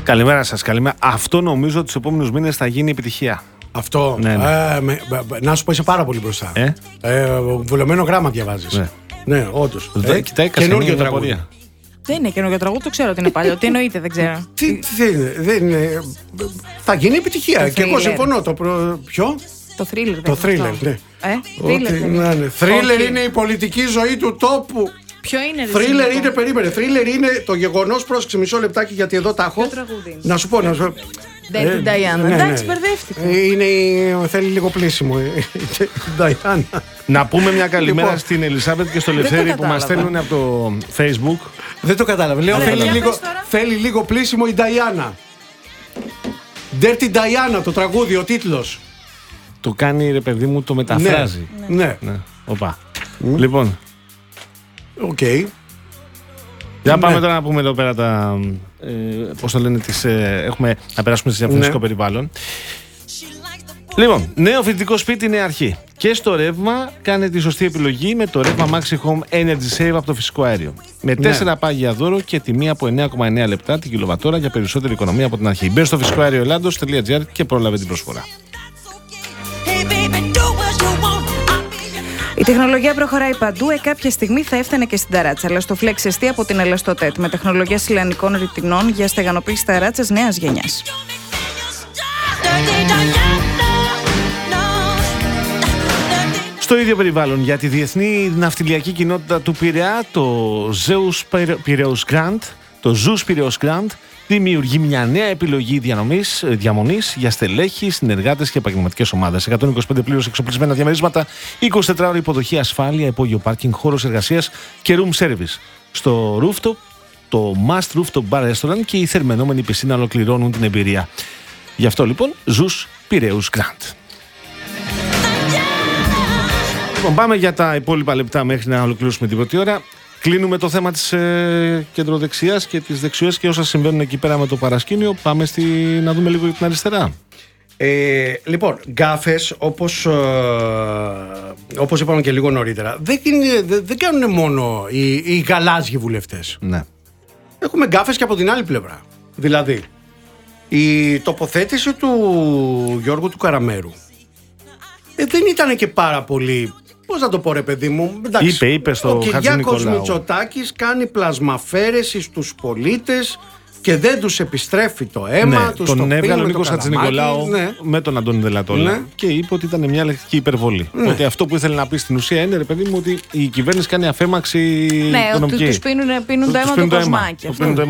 Καλημέρα σας, καλημέρα. Αυτό νομίζω ότι τους επόμενους μήνες θα γίνει επιτυχία. Αυτό. Ναι. Να σου πω, είσαι πάρα πολύ μπροστά. Βουλωμένο γράμμα διαβάζεις. Ναι, όντως. Κοιτάει καινούργιο τραγούδι. Δεν είναι καινούργιο τραγούδι, το ξέρω ότι είναι παλιό. Τι εννοείται, δεν ξέρω. Τι δεν είναι. Θα γίνει επιτυχία. Και εγώ συμφωνώ. Ποιο? Το thriller. Το thriller, ναι. Thriller είναι η πολιτική ζωή του τόπου. Ποιο είναι? Thriller είναι, περίμενε. Thriller είναι το γεγονός, πρόσεξε μισό λεπτάκι γιατί εδώ τα έχω. Να σου πω. Δεν την Νταϊάννα. Εντάξει, μπερδεύτηκα. Θέλει λίγο πλήσιμο η Νταϊάννα. Να πούμε μια καλημέρα στην Ελισάβετ και στο Λευθέρη που μας στέλνουν από το Facebook. Δεν το κατάλαβε. Λέω θέλει λίγο πλήσιμο η Νταϊάννα. Dirty Diana το τραγούδι, ο τίτλος. Το κάνει, ρε παιδί μου, το μεταφράζει. Ναι. Οπα. Λοιπόν. Οκ. Για πάμε τώρα να πούμε εδώ πέρα τα. Πώς το λένε, έχουμε να περάσουμε σε διαφημιστικό περιβάλλον. Λοιπόν, νέο φοιτητικό σπίτι, νέα αρχή. Και στο ρεύμα κάνε τη σωστή επιλογή με το ρεύμα Maxi Home Energy Save από το φυσικό αέριο. Με 4 πάγια δώρο και τιμή από 9,9 λεπτά την κιλοβατόρα για περισσότερη οικονομία από την αρχή. Μπες στο φυσικοαέρioελλάδος.gr και πρόλαβε την προσφορά. Η τεχνολογία προχωράει παντού. Κάποια στιγμή θα έφτανε και στην ταράτσα. Αλλά στο Flex ST από την Elastotet με τεχνολογία συλλανικών ρητινών για στεγανοποίηση ταράτσας νέας γενιάς. Στο ίδιο περιβάλλον, για τη διεθνή ναυτιλιακή κοινότητα του Πειραιά, το Zeus Piraeus Grand, δημιουργεί μια νέα επιλογή διαμονής για στελέχη, συνεργάτες και επαγγελματικές ομάδες. 125 πλήρως εξοπλισμένα διαμερίσματα, 24 ώρη υποδοχή, ασφάλεια, υπόγειο πάρκινγκ, χώρος εργασίας και room service. Στο rooftop, το Must Rooftop Bar Restaurant και η θερμαινόμενη πισίνα ολοκληρώνουν την εμπειρία. Γι' αυτό λοιπόν, Zeus Piraeus Grand. Λοιπόν, πάμε για τα υπόλοιπα λεπτά μέχρι να ολοκληρώσουμε την πρώτη ώρα. Κλείνουμε το θέμα της κεντροδεξιάς και της δεξιάς και όσα συμβαίνουν εκεί πέρα με το παρασκήνιο. Πάμε να δούμε λίγο για την αριστερά. Λοιπόν, γκάφες, όπως είπαμε και λίγο νωρίτερα, δεν κάνουν μόνο οι γαλάζιοι βουλευτές. Ναι. Έχουμε γκάφες και από την άλλη πλευρά. Δηλαδή, η τοποθέτηση του Γιώργου του Καραμέρου δεν ήταν και πάρα πολύ. Πώς να το πω, ρε παιδί μου. Εντάξει, είπε στο ο Κυριάκος Μητσοτάκης κάνει πλασμαφέρεση στους πολίτες και δεν τους επιστρέφει το αίμα. Ναι, τους τον έβγαλε ο Νίκος Χατζηνικολάου με τον Αντώνη Δελατόλα και είπε ότι ήταν μια λεκτική υπερβολή. Ότι αυτό που ήθελε να πει στην ουσία είναι, ρε παιδί μου, ότι η κυβέρνηση κάνει αφέμαξη οικονομική. Ναι, τους πίνουν το αίμα το κοσμάκι.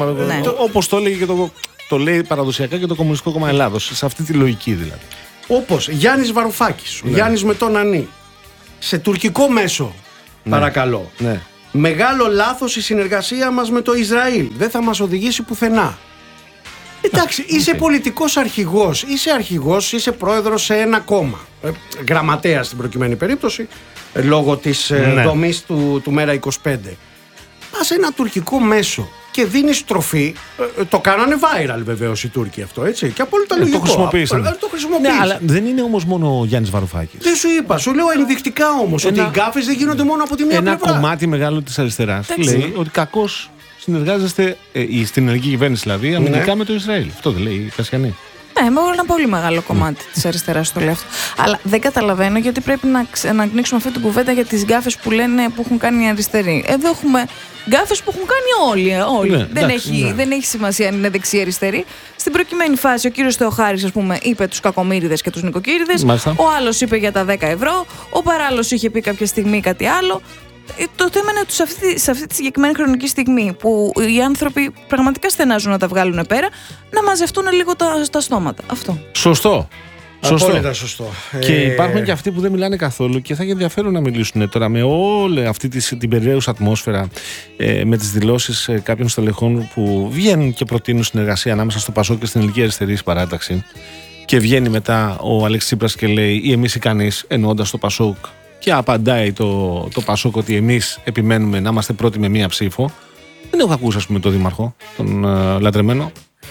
Όπως το έλεγε και το λέει παραδοσιακά και το Κομμουνιστικό Κόμμα Ελλάδος. Σε αυτή τη λογική δηλαδή. Όπως Γιάννης Βαρουφάκης, ο Γιάννης με τον Ανή. Σε τουρκικό μέσο, παρακαλώ. Ναι. Μεγάλο λάθος η συνεργασία μας με το Ισραήλ. Δεν θα μας οδηγήσει πουθενά. Εντάξει, είσαι πολιτικός αρχηγός. Είσαι πρόεδρος σε ένα κόμμα. Γραμματέας στην προκειμένη περίπτωση, λόγω της δομής του Μέρα25. Πας σε ένα τουρκικό μέσο και δίνεις τροφή. Το κάνανε viral βεβαίως οι Τούρκοι αυτό, έτσι. Και απόλυτα λογικό. Το χρησιμοποίησαν. Ναι, αλλά δεν είναι όμως μόνο ο Γιάννης Βαρουφάκης. Δεν σου είπα, σου λέω ενδεικτικά όμως ότι οι γκάφες δεν γίνονται μόνο από τη μία πλευρά. Ένα κομμάτι μεγάλο της αριστεράς λέει ότι κακώς συνεργάζεστε, στην ελληνική κυβέρνηση δηλαδή, αμυντικά με το Ισραήλ. Αυτό δεν λέει η Κασιανή. Ναι, με ένα πολύ μεγάλο κομμάτι της αριστεράς το λέω αυτό. Αλλά δεν καταλαβαίνω γιατί πρέπει να ανοίξουμε αυτή την κουβέντα για τις γκάφες που λένε που έχουν κάνει οι αριστεροί. Εδώ έχουμε γκάφες που έχουν κάνει όλοι. Ναι, δεν έχει σημασία αν είναι δεξί-αριστερή. Στην προκειμένη φάση, ο κύριος Θεοχάρης, ας πούμε, είπε τους κακομοίριδες και τους νοικοκύριδες. Ο άλλος είπε για τα 10 ευρώ. Ο παράλληλος είχε πει κάποια στιγμή κάτι άλλο. Το θέμα είναι ότι σε αυτή τη συγκεκριμένη χρονική στιγμή που οι άνθρωποι πραγματικά στενάζουν να τα βγάλουν πέρα, να μαζευτούν λίγο τα στόματα. Αυτό. Σωστό. Απόλυτα σωστό. Και υπάρχουν και αυτοί που δεν μιλάνε καθόλου και θα έχει ενδιαφέρον να μιλήσουν τώρα με όλη αυτή την περιέργουσα ατμόσφαιρα, με τις δηλώσεις κάποιων στελεχών που βγαίνουν και προτείνουν συνεργασία ανάμεσα στο Πασόκ και στην Ελληνική Αριστερή Παράταξη. Και βγαίνει μετά ο Αλέξης Τσίπρας και λέει ή εμείς ή κανείς, εννοώντας το Πασόκ. Και απαντάει το Πασόκ ότι εμείς επιμένουμε να είμαστε πρώτοι με μία ψήφο. Δεν έχω ακούσει, ας πούμε, τον Δήμαρχο, τον λατρεμένο.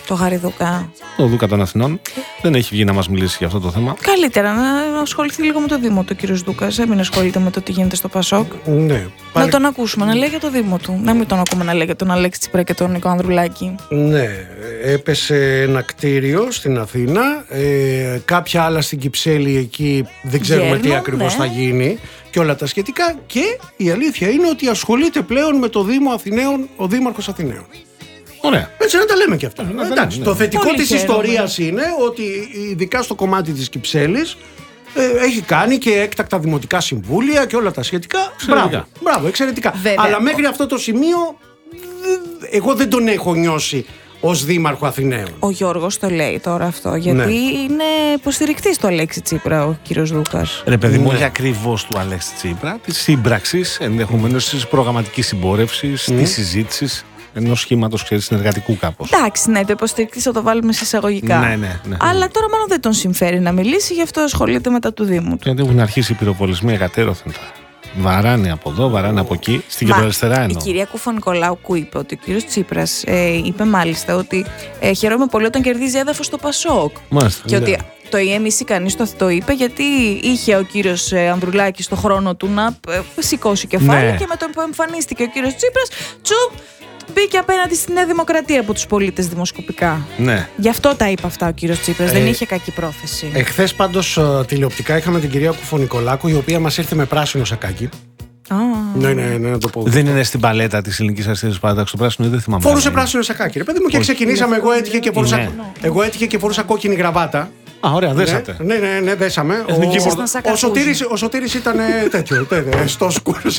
Το Γαριδούκα. Το Δούκα των Αθηνών. Δεν έχει βγει να μας μιλήσει για αυτό το θέμα. Καλύτερα να ασχοληθεί λίγο με το Δήμο του ο κύριος Δούκας. Μην ασχολείται με το τι γίνεται στο Πασόκ. Ναι, να τον ακούσουμε να λέει για το Δήμο του. Να μην τον ακούμε να λέει για τον Αλέξη Τσίπρα και τον Νίκο Ανδρουλάκη. Ναι, έπεσε ένα κτίριο στην Αθήνα. Κάποια άλλα στην Κυψέλη εκεί δεν ξέρουμε τι ακριβώς θα γίνει και όλα τα σχετικά. Και η αλήθεια είναι ότι ασχολείται πλέον με το Δήμο Αθηναίων ο Δήμαρχος Αθηναίων. Ωραία. Έτσι να τα λέμε και αυτά. Εντάξει, το θετικό της ιστορίας είναι ότι ειδικά στο κομμάτι της Κυψέλης έχει κάνει και έκτακτα δημοτικά συμβούλια και όλα τα σχετικά. Μπράβο, εξαιρετικά. Βέβαια. Αλλά μέχρι αυτό το σημείο εγώ δεν τον έχω νιώσει ως Δήμαρχο Αθηναίων. Ο Γιώργος το λέει τώρα αυτό, γιατί είναι υποστηρικτής του Αλέξη Τσίπρα ο κύριος Δούκας. Ρε παιδί μου, όχι ακριβώς του Αλέξη Τσίπρα, της σύμπραξης, ενδεχομένως της προγραμματικής συμπόρευσης, της συζήτησης. Ενός σχήματος συνεργατικού κάπως. Εντάξει, ναι, το υποστηρικτής θα το βάλουμε σε εισαγωγικά. Ναι. Αλλά τώρα μάλλον δεν τον συμφέρει να μιλήσει, γι' αυτό ασχολείται μετά του Δήμου του. Γιατί έχουν αρχίσει οι πυροβολισμοί εκατέρωθεν. Βαράνε από εδώ, βαράνε από εκεί, στην κεντροαριστερά εννοώ. Η κυρία Κουφα-Νικολάου είπε ότι ο κύριος Τσίπρας είπε μάλιστα ότι χαιρόμαι πολύ όταν κερδίζει έδαφος στο Πασόκ. Μάλιστα. Και ότι το EMC κανείς το είπε γιατί είχε ο κύριος Ανδρουλάκης το χρόνο του να σηκώσει κεφάλι και με το που εμφανίστηκε ο κύριος Τσίπρας, μπήκε απέναντι στη Νέα Δημοκρατία από τους πολίτες δημοσκοπικά. Ναι. Γι' αυτό τα είπε αυτά ο κύριος Τσίπρας. Δεν είχε κακή πρόθεση. Εχθές πάντως τηλεοπτικά είχαμε την κυρία Κουφα-Νικολάκου, η οποία μας ήρθε με πράσινο σακάκι. Ναι, να το πω. Δεν είναι στην παλέτα της ελληνικής αριστερής παράταξης το πράσινο, δεν θυμάμαι. Φορούσε πράσινο σακάκι. Ρε παιδί μου, και ξεκινήσαμε. Εγώ έτυχε και φορούσα κόκκινη γραβάτα. Α, ωραία, δέσατε. Ναι, δέσαμε. Ο Σωτήρης ήταν τέτοιο. Στο σκούρος.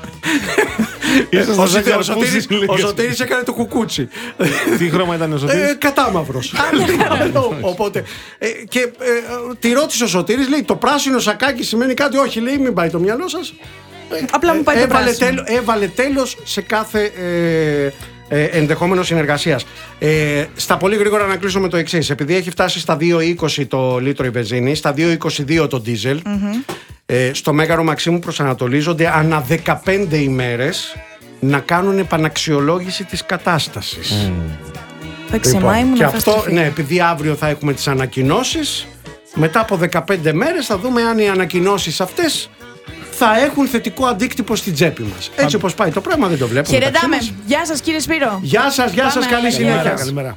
Ο Σωτήρης έκανε το κουκούτσι. Τι χρώμα ήταν ο Σωτήρης? Κατάμαυρος. Οπότε. Και τη ρώτησε ο Σωτήρης, λέει: το πράσινο σακάκι σημαίνει κάτι? Όχι, λέει, μην πάει το μυαλό σας. Απλά μου πάει το πράσινο. Έβαλε τέλος σε κάθε ενδεχόμενο συνεργασίας. Στα πολύ γρήγορα να κλείσω με το εξής. Επειδή έχει φτάσει στα 2,20 το λίτρο η βενζίνη, στα 2,22 το ντίζελ, στο Μέγαρο Μαξίμου προσανατολίζονται ανά 15 ημέρες να κάνουν επαναξιολόγηση της κατάστασης. Θα ξεμάει μου και αυτό, ναι, επειδή αύριο θα έχουμε τις ανακοινώσεις, μετά από 15 μέρες θα δούμε αν οι ανακοινώσεις αυτές θα έχουν θετικό αντίκτυπο στην τσέπη μας. Έτσι όπως πάει το πράγμα δεν το βλέπουμε. Χαιρετάμε. Γεια σας κύριε Σπύρο. Γεια σας, καλή συνέχεια. Καλημέρα.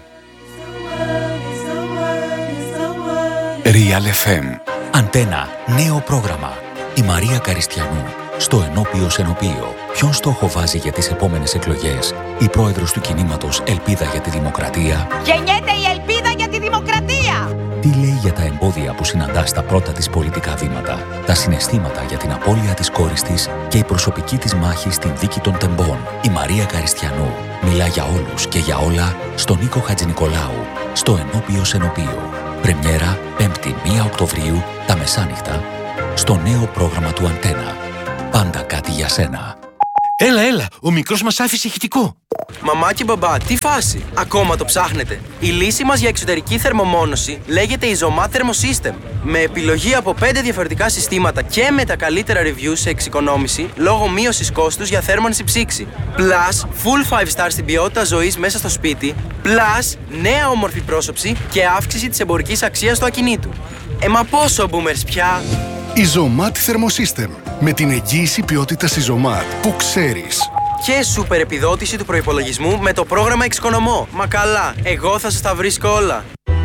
Real FM. Αντένα. Νέο πρόγραμμα. Η Μαρία Καριστιανού. Στο ενώπιο σενοπείο. Ποιον στόχο βάζει για τις επόμενες εκλογές η πρόεδρος του κινήματος Ελπίδα για τη Δημοκρατία? Γεννιέται η ελπίδα για τη δημοκρατία! Τι λέει για τα εμπόδια που συναντά στα πρώτα της πολιτικά βήματα, τα συναισθήματα για την απώλεια της κόρης της και η προσωπική της μάχη στην δίκη των τεμπών? Η Μαρία Καριστιανού μιλά για όλους και για όλα στον Νίκο Χατζηνικολάου, στο ενώπιο σενοπείο. Πρεμιέρα 5η 1 Οκτωβρίου τα μεσάνυχτα, στο νέο πρόγραμμα του Αντένα. Πάντα κάτι για σένα. Έλα, ο μικρός μας άφησε ηχητικό. Μαμά και μπαμπά, τι φάση? Ακόμα το ψάχνετε? Η λύση μας για εξωτερική θερμομόνωση λέγεται Isomat Thermosystem. Με επιλογή από 5 διαφορετικά συστήματα και με τα καλύτερα reviews σε εξοικονόμηση λόγω μείωσης κόστους για θέρμανση ψήξη. Plus, full 5 star στην ποιότητα ζωής μέσα στο σπίτι. Plus, νέα όμορφη πρόσωψη και αύξηση της εμπορικής αξίας του ακινήτου. Μα πόσο boomers πια? Isomat Thermosystem. Με την εγγύηση ποιότητας Isomat που ξέρεις. Και σούπερ επιδότηση του προϋπολογισμού με το πρόγραμμα Εξοικονομώ. Μα καλά, εγώ θα σας τα βρίσκω όλα.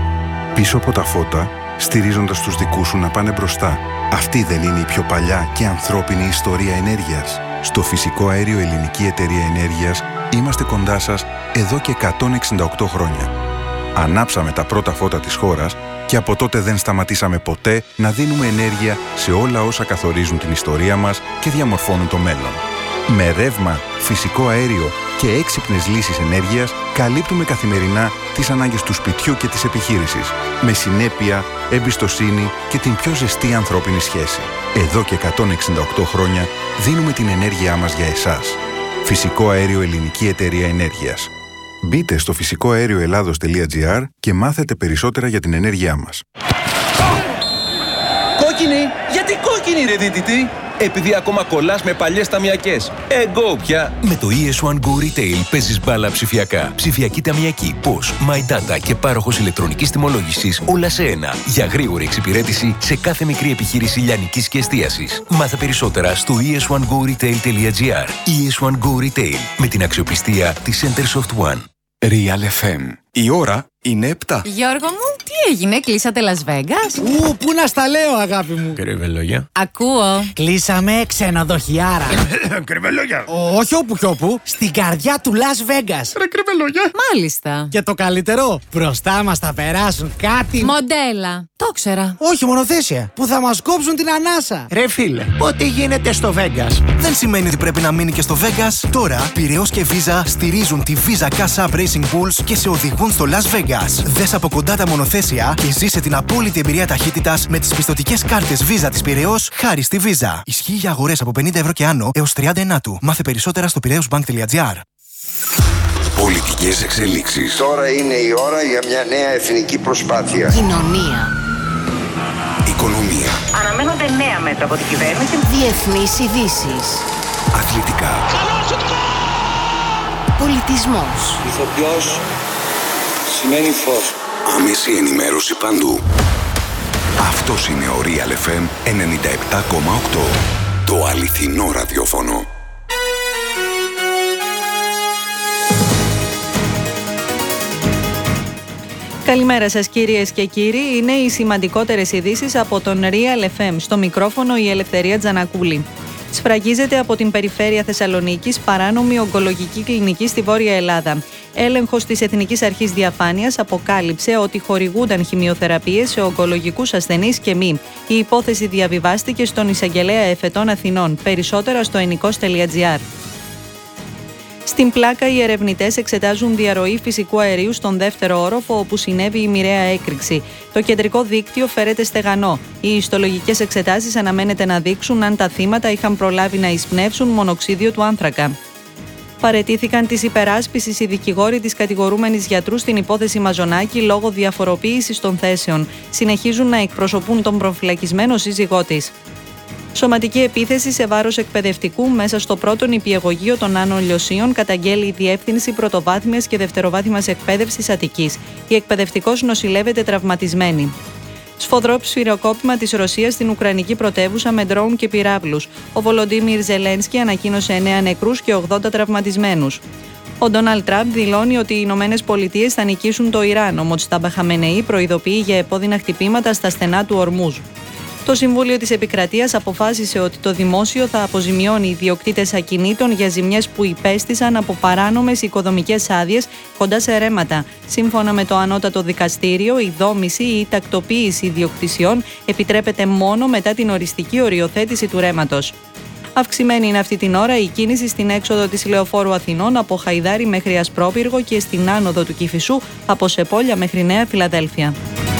Πίσω από τα φώτα, στηρίζοντας τους δικούς σου να πάνε μπροστά. Αυτή δεν είναι η πιο παλιά και ανθρώπινη ιστορία ενέργειας? Στο Φυσικό Αέριο Ελληνική Εταιρεία Ενέργειας είμαστε κοντά σας εδώ και 168 χρόνια. Ανάψαμε τα πρώτα φώτα της χώρας και από τότε δεν σταματήσαμε ποτέ να δίνουμε ενέργεια σε όλα όσα καθορίζουν την ιστορία μας και διαμορφώνουν το μέλλον. Με ρεύμα, φυσικό αέριο και έξυπνες λύσεις ενέργειας καλύπτουμε καθημερινά τις ανάγκες του σπιτιού και της επιχείρησης. Με συνέπεια, εμπιστοσύνη και την πιο ζεστή ανθρώπινη σχέση. Εδώ και 168 χρόνια δίνουμε την ενέργειά μας για εσάς. Φυσικό Αέριο Ελληνική Εταιρεία Ενέργειας. Μπείτε στο φυσικοαέρioελλάδος.gr και μάθετε περισσότερα για την ενέργειά μας. Κόκκινη! Γιατί κόκκινη, ρε δίτητη? επειδή ακόμα κολλάς με παλιές ταμιακές. Go πια! Με το ES1 Go Retail παίζεις μπάλα ψηφιακά. Ψηφιακή ταμιακή, POS, My Data και πάροχος ηλεκτρονικής τιμολόγησης, όλα σε ένα. Για γρήγορη εξυπηρέτηση σε κάθε μικρή επιχείρηση λιανικής και εστίασης. Μάθε περισσότερα στο es1goretail.gr. ES1 Go Retail, με την αξιοπιστία της Centersoft One. Real FM. Η ώρα είναι 7. Γιώργο μου, τι έγινε, κλείσατε Las Vegas? Πού να στα λέω, αγάπη μου. Κρυβελόγια. Ακούω. Κλείσαμε ξενοδοχιάρα. Κρυβελόγια. Όχι όπου κι όπου, στην καρδιά του Las Vegas. Ρε κρυβελόγια. Μάλιστα. Και το καλύτερο, μπροστά μας θα περάσουν κάτι. Μοντέλα. Το ξέρα. Όχι, μονοθέσια. Που θα μας κόψουν την ανάσα. Ρε φίλε, ό,τι γίνεται στο Vegas δεν σημαίνει ότι πρέπει να μείνει και στο Vegas. Τώρα, Πειραιώς και Visa στηρίζουν τη Visa Cash App Racing Bulls και σε οδηγούν στο Las Vegas. Δες από κοντά τα μονοθέσια και ζήσε την απόλυτη εμπειρία ταχύτητας με τις πιστωτικές κάρτες Visa της Πειραιώς χάρη στη Visa. Ισχύει για αγορές από 50 ευρώ και άνω έως 39. Μάθε περισσότερα στο piraeusbank.gr. Πολιτικές εξελίξεις. Τώρα είναι η ώρα για μια νέα εθνική προσπάθεια. Κοινωνία. Οικονομία. Αναμένονται νέα μέτρα από την κυβέρνηση. Διεθνείς ειδήσεις. Αθλητικά. Πολιτισμός. Ηθοποιός σημαίνει φως. Άμεση ενημέρωση παντού. Αυτός είναι ο Real FM 97,8. Το αληθινό ραδιόφωνο. Καλημέρα σας κυρίες και κύριοι, είναι οι σημαντικότερες ειδήσεις από τον Real FM. Στο μικρόφωνο η Ελευθερία Τζανακούλη. Σφραγίζεται από την περιφέρεια Θεσσαλονίκης παράνομη ογκολογική κλινική στη Βόρεια Ελλάδα. Έλεγχος της Εθνικής Αρχής Διαφάνειας αποκάλυψε ότι χορηγούνταν χημειοθεραπείες σε ογκολογικούς ασθενείς και μη. Η υπόθεση διαβιβάστηκε στον Εισαγγελέα Εφετών Αθηνών. Περισσότερα στο ενικός.gr. Στην Πλάκα, οι ερευνητές εξετάζουν διαρροή φυσικού αερίου στον δεύτερο όροφο, όπου συνέβη η μοιραία έκρηξη. Το κεντρικό δίκτυο φέρεται στεγανό. Οι ιστολογικές εξετάσεις αναμένεται να δείξουν αν τα θύματα είχαν προλάβει να εισπνεύσουν μονοξίδιο του άνθρακα. Παραιτήθηκαν της υπεράσπισης οι δικηγόροι της κατηγορούμενης γιατρού στην υπόθεση Μαζονάκη λόγω διαφοροποίησης των θέσεων. Συνεχίζουν να εκπροσωπούν τον προφυλακισμένο σύζυγό της. Σωματική επίθεση σε βάρος εκπαιδευτικού μέσα στο πρώτο νηπιαγωγείο των Άνω Λιωσίων καταγγέλει η Διεύθυνση Πρωτοβάθμιας και Δευτεροβάθμιας Εκπαίδευσης Αττικής. Η εκπαιδευτικός νοσηλεύεται τραυματισμένη. Σφοδρό σφυροκόπημα της Ρωσίας στην Ουκρανική πρωτεύουσα με ντρόουν και πυράβλους. Ο Βολοντίμιρ Ζελένσκι ανακοίνωσε 9 νεκρούς και 80 τραυματισμένους. Ο Ντόναλντ Τραμπ δηλώνει ότι οι Ηνωμένες Πολιτείες θα νικήσουν το Ιράν, ο Μοτστάμπα Χαμενεή προειδοποιεί για επώδυνα χτυπήματα στα στενά του Ορμούζ. Το Συμβούλιο της Επικρατείας αποφάσισε ότι το δημόσιο θα αποζημιώνει ιδιοκτήτες ακινήτων για ζημιές που υπέστησαν από παράνομες οικοδομικές άδειες κοντά σε ρέματα. Σύμφωνα με το Ανώτατο Δικαστήριο, η δόμηση ή η τακτοποίηση ιδιοκτησιών επιτρέπεται μόνο μετά την οριστική οριοθέτηση του ρέματος. Αυξημένη είναι αυτή την ώρα η κίνηση στην έξοδο της Λεωφόρου Αθηνών από Χαϊδάρη μέχρι Ασπρόπυργο και στην άνοδο του Κηφισού από Σεπόλια μέχρι Νέα Φιλαδέλφια.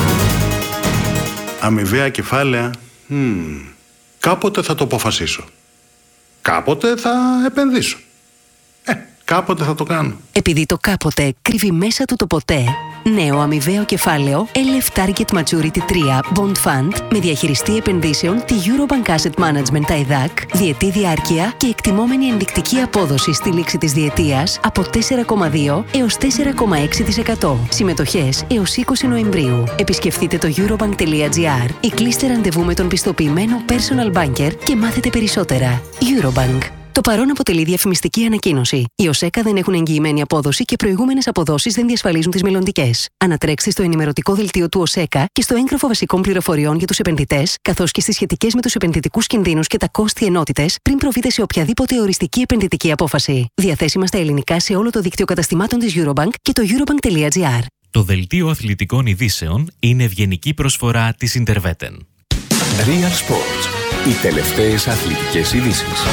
Αμοιβαία κεφάλαια, κάποτε θα το αποφασίσω. Κάποτε θα επενδύσω. Κάποτε θα το κάνω. Επειδή το κάποτε κρύβει μέσα του το ποτέ, νέο αμοιβαίο κεφάλαιο LF Target Maturity 3 Bond Fund με διαχειριστή επενδύσεων τη Eurobank Asset Management τα ΕΔΑΚ, διετή διάρκεια και εκτιμόμενη ενδεικτική απόδοση στη λήξη της διετίας από 4,2 έως 4,6%. Συμμετοχές έως 20 Νοεμβρίου. Επισκεφτείτε το eurobank.gr ή κλείστε ραντεβού με τον πιστοποιημένο personal banker και μάθετε περισσότερα. Eurobank. Το παρόν αποτελεί διαφημιστική ανακοίνωση. Οι ΟΣΕΚΑ δεν έχουν εγγυημένη απόδοση και προηγούμενες αποδόσεις δεν διασφαλίζουν τις μελλοντικές. Ανατρέξτε στο ενημερωτικό δελτίο του ΟΣΕΚΑ και στο έγγραφο βασικών πληροφοριών για τους επενδυτές, καθώς και στις σχετικές με τους επενδυτικούς κινδύνους και τα κόστη ενότητες, πριν προβείτε σε οποιαδήποτε οριστική επενδυτική απόφαση. Διαθέσιμα στα ελληνικά σε όλο το δίκτυο καταστημάτων της Eurobank και το eurobank.gr. Το δελτίο αθλητικών ειδήσεων είναι ευγενική προσφορά της Interveten. Real Sports. Οι τελευταίες αθλητικές ειδήσεις.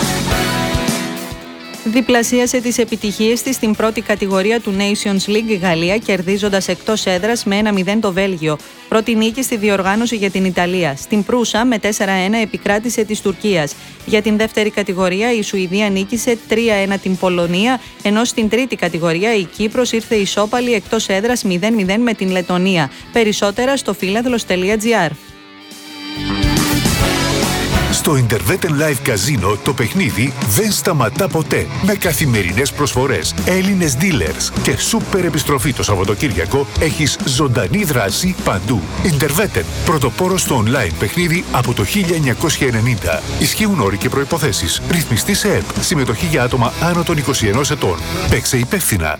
Διπλασίασε τις επιτυχίες της στην πρώτη κατηγορία του Nations League η Γαλλία, κερδίζοντας εκτός έδρας με 1-0 το Βέλγιο. Πρώτη νίκη στη διοργάνωση για την Ιταλία. Στην Προύσα με 4-1 επικράτησε της Τουρκίας. Για την δεύτερη κατηγορία η Σουηδία νίκησε 3-1 την Πολωνία, ενώ στην τρίτη κατηγορία η Κύπρος ήρθε ισόπαλη εκτός έδρας 0-0 με την Λετονία. Περισσότερα στο φίλαθλος.gr. Στο Interveten Live Casino το παιχνίδι δεν σταματά ποτέ. Με καθημερινές προσφορές, Έλληνες dealers και σούπερ επιστροφή το Σαββατοκύριακο, έχεις ζωντανή δράση παντού. Interveten, πρωτοπόρος στο online παιχνίδι από το 1990. Ισχύουν όροι και προϋποθέσεις. Ρυθμιστή σε ΕΠ. Συμμετοχή για άτομα άνω των 21 ετών. Παίξε υπεύθυνα.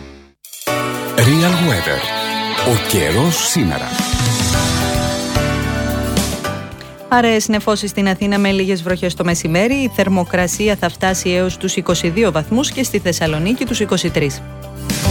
Real Weather. Ο καιρός σήμερα. Αραιές νεφώσεις στην Αθήνα με λίγες βροχές το μεσημέρι. Η θερμοκρασία θα φτάσει έως τους 22 βαθμούς και στη Θεσσαλονίκη τους 23.